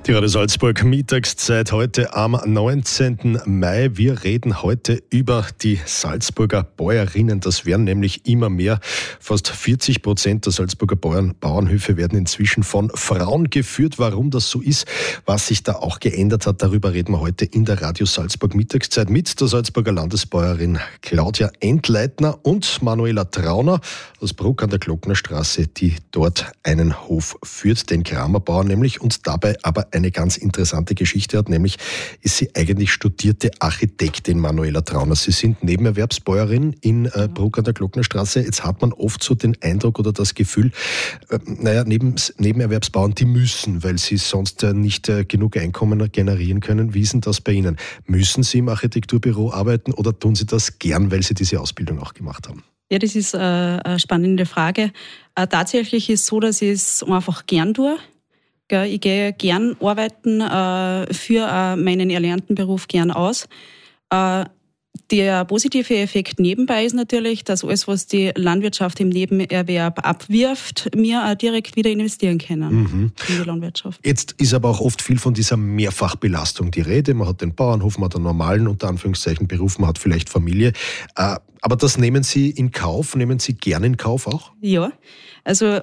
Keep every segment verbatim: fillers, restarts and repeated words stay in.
Die Radio Salzburg Mittagszeit heute am neunzehnten Mai. Wir reden heute über die Salzburger Bäuerinnen. Das werden nämlich immer mehr. Fast vierzig Prozent der Salzburger Bauern, Bauernhöfe werden inzwischen von Frauen geführt. Warum das so ist, was sich da auch geändert hat, darüber reden wir heute in der Radio Salzburg Mittagszeit mit der Salzburger Landesbäuerin Claudia Entleitner und Manuela Trauner aus Bruck an der Glocknerstraße, die dort einen Hof führt, den Kramerbauern nämlich, und dabei aber eine ganz interessante Geschichte hat, nämlich ist sie eigentlich studierte Architektin, Manuela Trauner. Sie sind Nebenerwerbsbäuerin in äh, Bruck an der Glocknerstraße. Jetzt hat man oft so den Eindruck oder das Gefühl, äh, naja, neben, Nebenerwerbsbauern, die müssen, weil sie sonst äh, nicht äh, genug Einkommen generieren können. Wie ist denn das bei Ihnen? Müssen Sie im Architekturbüro arbeiten oder tun Sie das gern, weil Sie diese Ausbildung auch gemacht haben? Ja, das ist äh, eine spannende Frage. Äh, tatsächlich ist es so, dass ich es einfach gern tue. Ich gehe gern arbeiten, äh, für äh, meinen erlernten Beruf gern aus. Äh, der positive Effekt nebenbei ist natürlich, dass alles, was die Landwirtschaft im Nebenerwerb abwirft, wir äh, direkt wieder investieren können mhm. in die Landwirtschaft. Jetzt ist aber auch oft viel von dieser Mehrfachbelastung die Rede. Man hat den Bauernhof, man hat einen normalen, unter Anführungszeichen, Beruf, man hat vielleicht Familie. Äh, aber das nehmen Sie in Kauf? Nehmen Sie gern in Kauf auch? Ja, also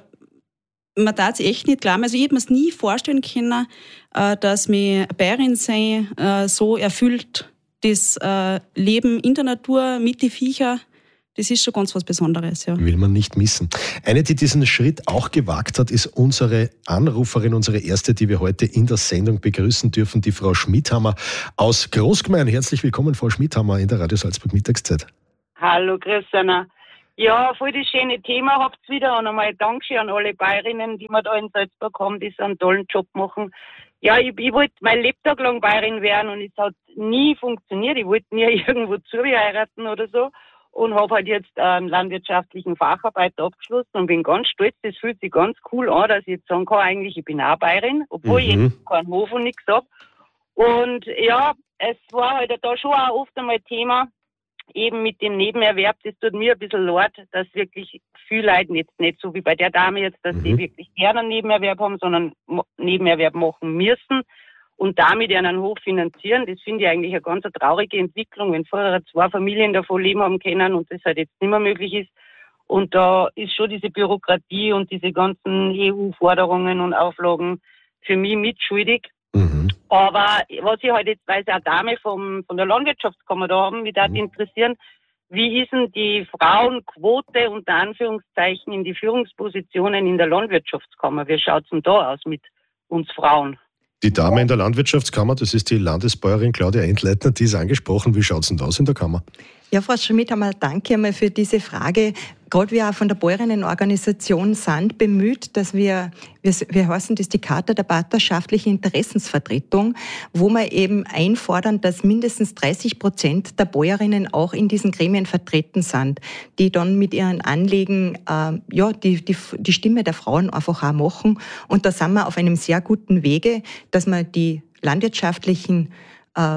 man darf es echt nicht glauben. Also ich hätte mir es nie vorstellen können, dass mich Bäuerin sein so erfüllt. Das Leben in der Natur mit den Viechern, das ist schon ganz was Besonderes. Ja. Will man nicht missen. Eine, die diesen Schritt auch gewagt hat, ist unsere Anruferin, unsere erste, die wir heute in der Sendung begrüßen dürfen, die Frau Schmidhammer aus Großgmein. Herzlich willkommen, Frau Schmidhammer, in der Radio Salzburg Mittagszeit. Hallo, grüß euch. Ja, voll das schöne Thema habt ihr wieder und einmal Dankeschön an alle Bäuerinnen, die wir da in Salzburg haben, die so einen tollen Job machen. Ja, ich, ich wollte mein Lebtag lang Bäuerin werden und es hat nie funktioniert. Ich wollte nie irgendwo zuheiraten oder so und habe halt jetzt einen landwirtschaftlichen Facharbeiter abgeschlossen und bin ganz stolz. Das fühlt sich ganz cool an, dass ich jetzt sagen kann, eigentlich ich bin auch Bäuerin, obwohl mhm. ich jetzt keinen Hof und nichts habe. Und ja, es war halt da schon auch oft einmal Thema, eben mit dem Nebenerwerb, das tut mir ein bisschen leid, dass wirklich viele Leute jetzt nicht so wie bei der Dame jetzt, dass mhm. die wirklich gerne einen Nebenerwerb haben, sondern Nebenerwerb machen müssen und damit einen Hof finanzieren. Das finde ich eigentlich eine ganz traurige Entwicklung, wenn vorher zwei Familien davon leben haben können und das halt jetzt nicht mehr möglich ist. Und da ist schon diese Bürokratie und diese ganzen E U-Forderungen und Auflagen für mich mitschuldig. Mhm. Aber was ich halt jetzt, weil es eine Dame vom, von der Landwirtschaftskammer da haben, mich da mhm. interessieren, wie ist denn die Frauenquote unter Anführungszeichen in die Führungspositionen in der Landwirtschaftskammer? Wie schaut es denn da aus mit uns Frauen? Die Dame in der Landwirtschaftskammer, das ist die Landesbäuerin Claudia Entleitner, die ist angesprochen. Wie schaut es denn da aus in der Kammer? Ja, Frau Schmidhammer, danke einmal für diese Frage. Gerade wir auch von der Bäuerinnenorganisation sind bemüht, dass wir, wir, wir heißen das die Charta der partnerschaftlichen Interessensvertretung, wo wir eben einfordern, dass mindestens dreißig Prozent der Bäuerinnen auch in diesen Gremien vertreten sind, die dann mit ihren Anliegen äh, ja, die, die, die Stimme der Frauen einfach auch machen. Und da sind wir auf einem sehr guten Wege, dass wir die landwirtschaftlichen äh,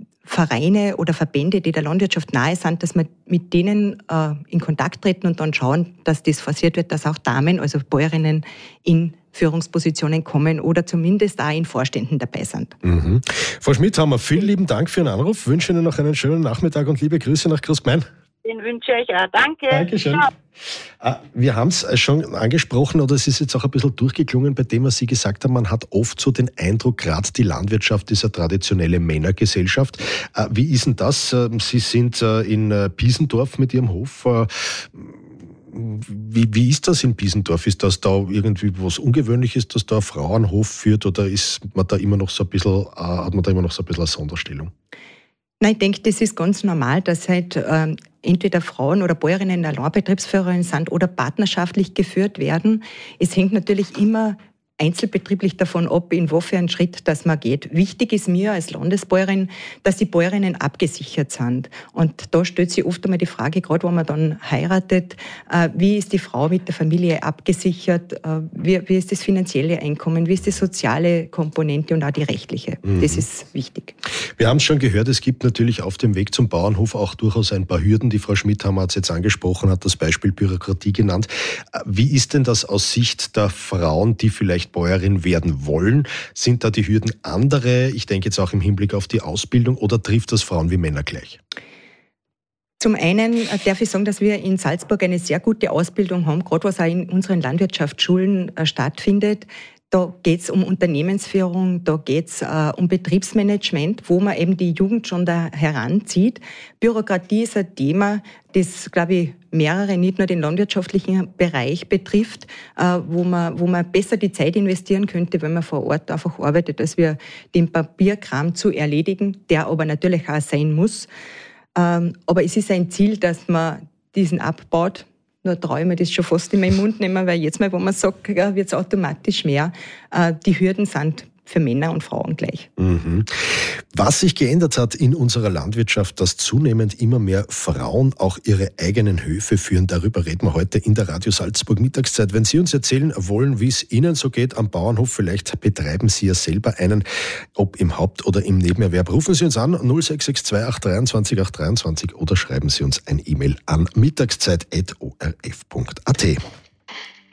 Vereine oder Verbände, die der Landwirtschaft nahe sind, dass wir mit denen äh, in Kontakt treten und dann schauen, dass das forciert wird, dass auch Damen, also Bäuerinnen, in Führungspositionen kommen oder zumindest auch in Vorständen dabei sind. Mhm. Frau Schmidhammer, vielen lieben Dank für Ihren Anruf. Ich wünsche Ihnen noch einen schönen Nachmittag und liebe Grüße nach Großgmein. Den wünsche ich auch. Danke. Dankeschön. Ja. Wir haben es schon angesprochen, oder es ist jetzt auch ein bisschen durchgeklungen bei dem, was Sie gesagt haben. Man hat oft so den Eindruck, gerade die Landwirtschaft ist eine traditionelle Männergesellschaft. Wie ist denn das? Sie sind in Piesendorf mit Ihrem Hof. Wie, wie ist das in Piesendorf? Ist das da irgendwie was Ungewöhnliches, dass da ein Frauenhof führt, oder ist man da immer noch so ein bisschen, hat man da immer noch so ein bisschen eine Sonderstellung? Nein, ich denke, das ist ganz normal, dass halt ähm, entweder Frauen oder Bäuerinnen Alleinbetriebsführerinnen sind oder partnerschaftlich geführt werden. Es hängt natürlich immer einzelbetrieblich davon ab, in was für einen Schritt das man geht. Wichtig ist mir als Landesbäuerin, dass die Bäuerinnen abgesichert sind. Und da stellt sich oft einmal die Frage, gerade wenn man dann heiratet, äh, wie ist die Frau mit der Familie abgesichert, äh, wie, wie ist das finanzielle Einkommen, wie ist die soziale Komponente und auch die rechtliche. Mhm. Das ist wichtig. Wir haben es schon gehört, es gibt natürlich auf dem Weg zum Bauernhof auch durchaus ein paar Hürden. Die Frau Schmidhammer hat es jetzt angesprochen, hat das Beispiel Bürokratie genannt. Wie ist denn das aus Sicht der Frauen, die vielleicht vielleicht Bäuerin werden wollen? Sind da die Hürden andere? Ich denke jetzt auch im Hinblick auf die Ausbildung, oder trifft das Frauen wie Männer gleich? Zum einen darf ich sagen, dass wir in Salzburg eine sehr gute Ausbildung haben, gerade was auch in unseren Landwirtschaftsschulen stattfindet. Da geht es um Unternehmensführung, da geht es äh, um Betriebsmanagement, wo man eben die Jugend schon da heranzieht. Bürokratie ist ein Thema, das, glaube ich, mehrere, nicht nur den landwirtschaftlichen Bereich betrifft, äh, wo man, wo man besser die Zeit investieren könnte, wenn man vor Ort einfach arbeitet, als wir den Papierkram zu erledigen, der aber natürlich auch sein muss. Ähm, aber es ist ein Ziel, dass man diesen abbaut. Nur traue ich mir das schon fast in meinen Mund nehmen, weil jetzt mal, wo man sagt, ja, wird es automatisch mehr. Äh, die Hürden sind für Männer und Frauen gleich. Mhm. Was sich geändert hat in unserer Landwirtschaft, dass zunehmend immer mehr Frauen auch ihre eigenen Höfe führen, darüber reden wir heute in der Radio Salzburg Mittagszeit. Wenn Sie uns erzählen wollen, wie es Ihnen so geht am Bauernhof, vielleicht betreiben Sie ja selber einen, ob im Haupt- oder im Nebenerwerb, rufen Sie uns an null sechs sechs zwei acht drei acht acht drei oder schreiben Sie uns ein E-Mail an mittagszeit at o r f punkt a t.